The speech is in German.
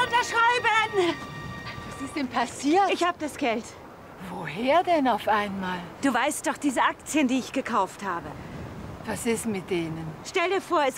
unterschreiben! Was ist denn passiert? Ich habe das Geld. Woher denn auf einmal? Du weißt doch, diese Aktien, die ich gekauft habe. Was ist mit denen? Stell dir vor, es